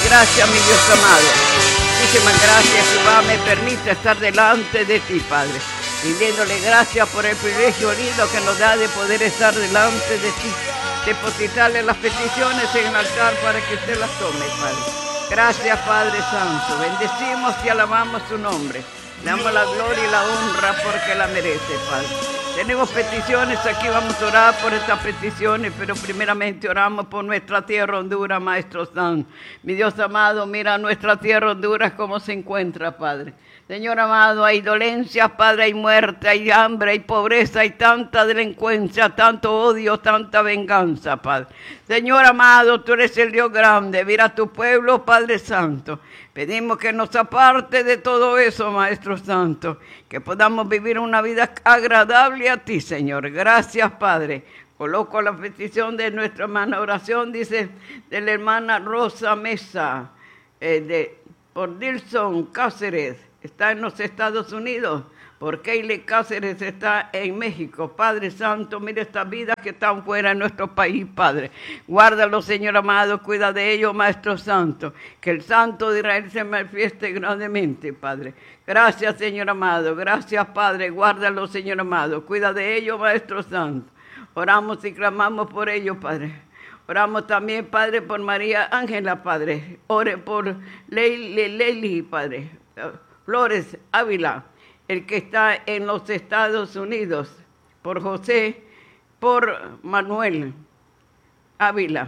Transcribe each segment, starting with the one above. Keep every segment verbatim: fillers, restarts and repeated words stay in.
Gracias, mi Dios amado. Muchísimas gracias, Jehová, me permite estar delante de ti, Padre. Pidiéndole gracias por el privilegio lindo que nos da de poder estar delante de ti. Depositarle las peticiones en el altar para que usted las tome, Padre. Gracias, Padre Santo. Bendecimos y alabamos su nombre. Le damos la gloria y la honra porque la merece, Padre. Tenemos peticiones aquí, vamos a orar por estas peticiones, pero primeramente oramos por nuestra tierra Honduras, Maestro Santo. Mi Dios amado, mira nuestra tierra Honduras cómo se encuentra, Padre. Señor amado, hay dolencias, Padre, hay muerte, hay hambre, hay pobreza, hay tanta delincuencia, tanto odio, tanta venganza, Padre. Señor amado, tú eres el Dios grande, mira a tu pueblo, Padre Santo. Pedimos que nos aparte de todo eso, Maestro Santo, que podamos vivir una vida agradable a ti, Señor. Gracias, Padre. Coloco la petición de nuestra hermana oración, dice, de la hermana Rosa Mesa, eh, de, por Dilson Cáceres. Está en los Estados Unidos, porque Keile Cáceres está en México. Padre Santo, mire estas vidas que están fuera de nuestro país, Padre. Guárdalo, Señor amado, cuida de ellos, Maestro Santo. Que el Santo de Israel se manifieste grandemente, Padre. Gracias, Señor amado. Gracias, Padre. Guárdalo, Señor amado. Cuida de ellos, Maestro Santo. Oramos y clamamos por ellos, Padre. Oramos también, Padre, por María Ángela, Padre. Ore por Leili, Leili, Padre. Flores Ávila, el que está en los Estados Unidos, por José, por Manuel Ávila,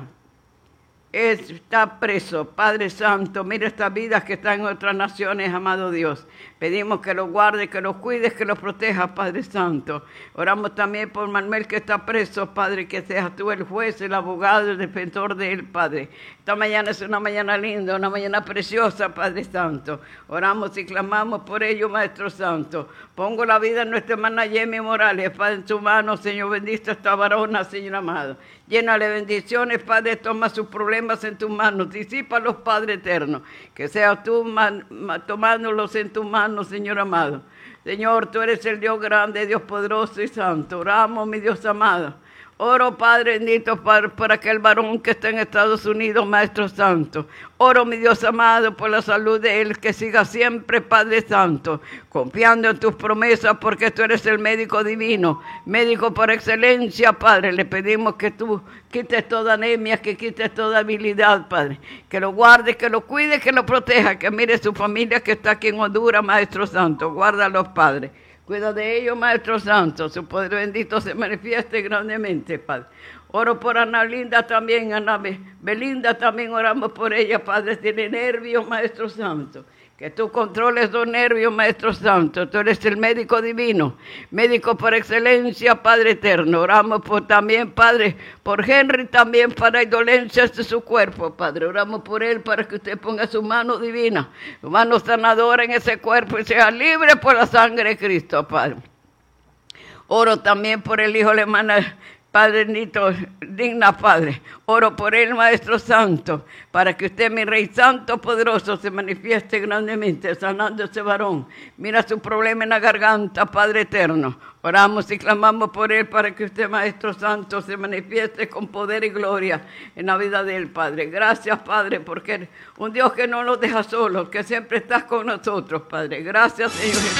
está preso. Padre Santo, mira estas vidas que están en otras naciones, amado Dios. Pedimos que los guardes, que los cuides, que los protejas, Padre Santo. Oramos también por Manuel que está preso, Padre, que seas tú el juez, el abogado, el defensor de él, Padre. Esta mañana es una mañana linda, una mañana preciosa, Padre Santo. Oramos y clamamos por ello, Maestro Santo. Pongo la vida en nuestra hermana Yemi Morales, Padre, en su mano, Señor, bendito esta varona, Señor amado. Llénale bendiciones, Padre, toma sus problemas en tus manos, disípalos, Padre eterno. Que seas tú man, man, tomándolos en tus manos, Señor amado. Señor, tú eres el Dios grande, Dios poderoso y santo. Oramos, mi Dios amado. Oro, Padre bendito, por, por aquel varón que está en Estados Unidos, Maestro Santo. Oro, mi Dios amado, por la salud de él, que siga siempre, Padre Santo, confiando en tus promesas, porque tú eres el médico divino, médico por excelencia, Padre. Le pedimos que tú quites toda anemia, que quites toda habilidad, Padre. Que lo guardes, que lo cuides, que lo proteja, que mire su familia que está aquí en Honduras, Maestro Santo. Guárdalos, Padre. Cuida de ellos, Maestro Santo. Su poder bendito se manifieste grandemente, Padre. Oro por Ana Linda también, Ana Belinda también oramos por ella, Padre. Tiene nervios, Maestro Santo. Que tú controles los nervios, Maestro Santo. Tú eres el médico divino, médico por excelencia, Padre eterno. Oramos por también, Padre, por Henry también para dolencias de su cuerpo, Padre. Oramos por él para que usted ponga su mano divina, su mano sanadora en ese cuerpo y sea libre por la sangre de Cristo, Padre. Oro también por el hijo de la hermana Padre bendito, digna Padre, oro por él, Maestro Santo, para que usted, mi Rey Santo, poderoso, se manifieste grandemente, sanando ese varón. Mira su problema en la garganta, Padre eterno. Oramos y clamamos por él para que usted, Maestro Santo, se manifieste con poder y gloria en la vida de él, Padre. Gracias, Padre, porque eres un Dios que no nos deja solos, que siempre estás con nosotros, Padre. Gracias, Señor Jesús.